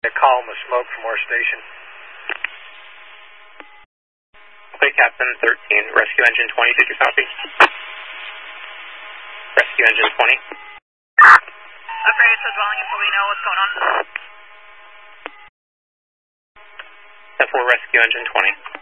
A column of smoke from our station. Okay, Captain 13, rescue engine 20, did you copy? Rescue engine 20. Upgrade to dwelling until we know what's going on. 10-4, rescue engine 20.